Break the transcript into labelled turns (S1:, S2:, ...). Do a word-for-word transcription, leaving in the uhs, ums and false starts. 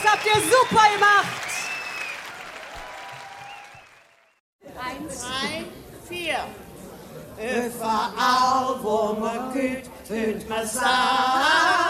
S1: Das habt ihr super gemacht.
S2: Eins, drei, vier. Überall, wo man geht, hört man sagen.